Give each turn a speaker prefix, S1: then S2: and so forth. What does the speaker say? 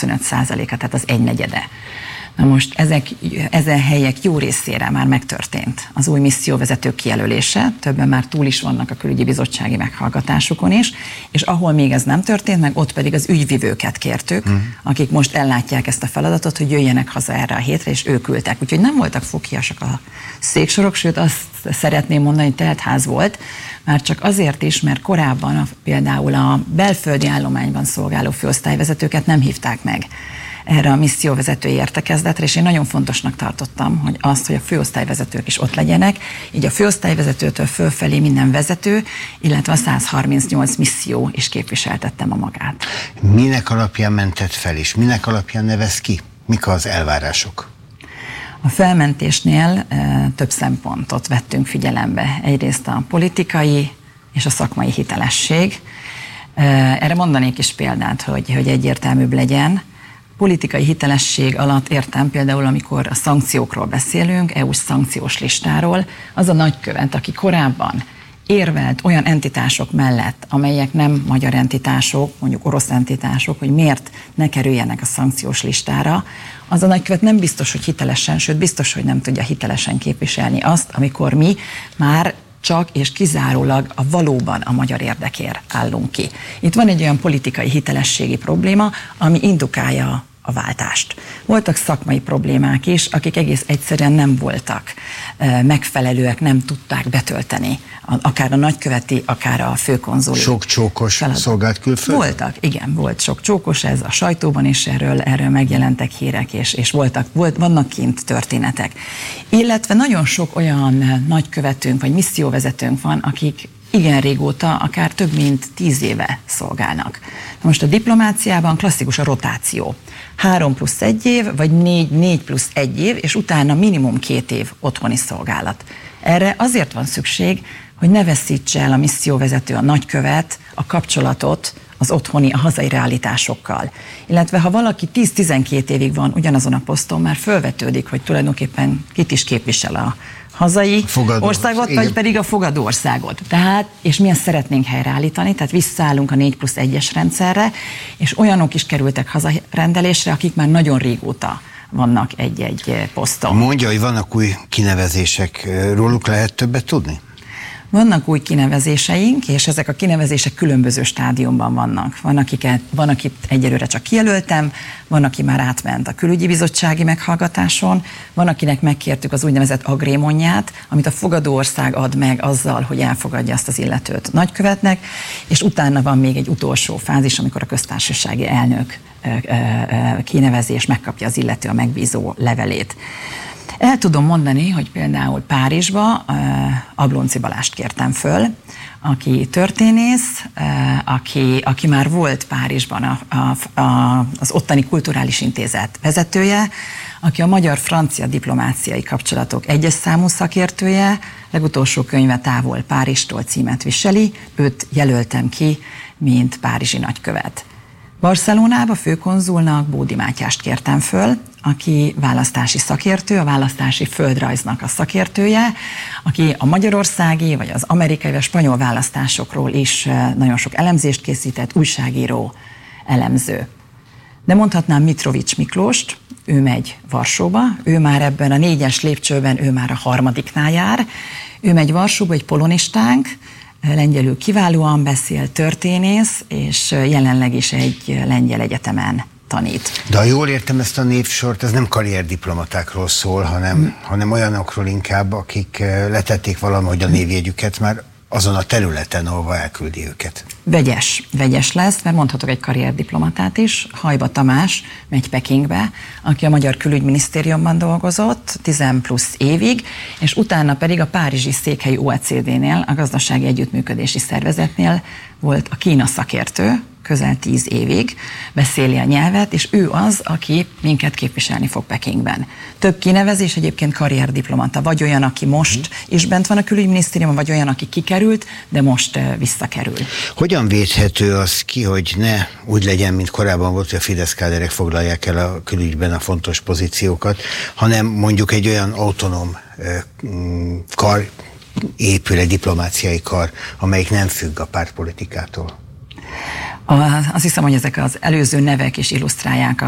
S1: 25%-a, tehát az 1/4. Na most ezen helyek jó részére már megtörtént az új misszióvezetők kijelölése, többen már túl is vannak a külügyi bizottsági meghallgatásukon is, és ahol még ez nem történt meg, ott pedig az ügyvivőket kértük, akik most ellátják ezt a feladatot, hogy jöjjenek haza erre a hétre, és ők ültek. Úgyhogy nem voltak foghíjasak a széksorok, sőt azt szeretném mondani, hogy teltház volt, már csak azért is, mert korábban például a belföldi állományban szolgáló főosztályvezetőket nem hívták meg erre a misszióvezetői értekezletre, és én nagyon fontosnak tartottam, hogy a főosztályvezetők is ott legyenek, így a főosztályvezetőtől fölfelé minden vezető, illetve a 138 misszió is képviseltettem a magát.
S2: Minek alapján mentett fel, és minek alapján nevez ki? Mik az elvárások?
S1: A felmentésnél több szempontot vettünk figyelembe. Egyrészt a politikai és a szakmai hitelesség. Erre mondanék is példát, hogy egyértelműbb legyen. Politikai hitelesség alatt értem például, amikor a szankciókról beszélünk, EU-s szankciós listáról, az a nagykövet, aki korábban érvelt olyan entitások mellett, amelyek nem magyar entitások, mondjuk orosz entitások, hogy miért ne kerüljenek a szankciós listára, az a nagykövet nem biztos, hogy hitelesen, sőt biztos, hogy nem tudja hitelesen képviselni azt, amikor mi már csak és kizárólag valóban a magyar érdekért állunk ki. Itt van egy olyan politikai hitelességi probléma, ami indukálja a váltást. Voltak szakmai problémák is, akik egész egyszerűen nem voltak megfelelőek, nem tudták betölteni akár a nagyköveti, akár a főkonzuli.
S2: Sok csókos szolgált külföldön?
S1: Voltak, igen, volt sok csókos, ez a sajtóban is erről megjelentek hírek, és vannak kint történetek. Illetve nagyon sok olyan nagykövetünk, vagy misszióvezetőnk van, akik igen régóta, akár több mint 10 éve szolgálnak. Most a diplomáciában klasszikus a rotáció. 3+1 év, vagy 4+1 év, és utána minimum 2 év otthoni szolgálat. Erre azért van szükség, hogy ne veszítse el a misszióvezető, a nagykövet a kapcsolatot az otthoni, a hazai realitásokkal. Illetve ha valaki 10-12 évig van ugyanazon a poszton, már fölvetődik, hogy tulajdonképpen kit is képvisel a hazai országot, igen, vagy pedig a fogadó országot. Tehát, és mi ezt szeretnénk helyreállítani, tehát visszaállunk a 4+1-es rendszerre, és olyanok is kerültek hazarendelésre, akik már nagyon régóta vannak egy poszton.
S2: Mondja, hogy vannak új kinevezések, róluk lehet többet tudni?
S1: Vannak új kinevezéseink, és ezek a kinevezések különböző stádiumban vannak. Van, akit egyelőre csak kijelöltem, van, aki már átment a külügyi bizottsági meghallgatáson, van, akinek megkértük az úgynevezett agrémonját, amit a fogadó ország ad meg azzal, hogy elfogadja azt az illetőt nagykövetnek, és utána van még egy utolsó fázis, amikor a köztársasági elnök kinevezi, és megkapja az illető a megbízó levelét. El tudom mondani, hogy például Párizsba Ablónci Balást kértem föl, aki történész, aki már volt Párizsban az ottani kulturális intézet vezetője, aki a magyar-francia diplomáciai kapcsolatok egyes számú szakértője, legutolsó könyve Távol Párizstól címet viseli, őt jelöltem ki, mint párizsi nagykövet. Barcelonába főkonzulnak Bódi Mátyást kértem föl, aki választási szakértő, a választási földrajznak a szakértője, aki a magyarországi, vagy az amerikai, vagy a spanyol választásokról is nagyon sok elemzést készített, újságíró, elemző. De mondhatnám Mitrovics Miklóst, ő megy Varsóba, ő már ebben a 4-es lépcsőben, ő már a 3-nál jár, ő megy Varsóba, egy polonistánk, lengyelül kiválóan beszél, történész, és jelenleg is egy lengyel egyetemen tanít.
S2: De ha jól értem ezt a névsort, ez nem karrierdiplomatákról szól, hanem olyanokról inkább, akik letették valahogy a névjegyüket már azon a területen, ahova elküldi őket.
S1: Vegyes lesz, mert mondhatok egy karrierdiplomatát is. Hajba Tamás megy Pekingbe, aki a Magyar Külügyminisztériumban dolgozott 10+ évig, és utána pedig a párizsi székhelyű OECD-nél, a Gazdasági Együttműködési Szervezetnél volt a Kína szakértő, közel 10 évig, beszéli a nyelvet, és ő az, aki minket képviselni fog Pekingben. Több kinevezés egyébként karrierdiplomata, vagy olyan, aki most is bent van a külügyminisztériumban, vagy olyan, aki kikerült, de most visszakerül.
S2: Hogyan védhető az ki, hogy ne úgy legyen, mint korábban volt, hogy a Fidesz káderek foglalják el a külügyben a fontos pozíciókat, hanem mondjuk egy olyan autonóm kar épül, egy diplomáciai kar, amelyik nem függ a pártpolitikától?
S1: Azt hiszem, hogy ezek az előző nevek is illusztrálják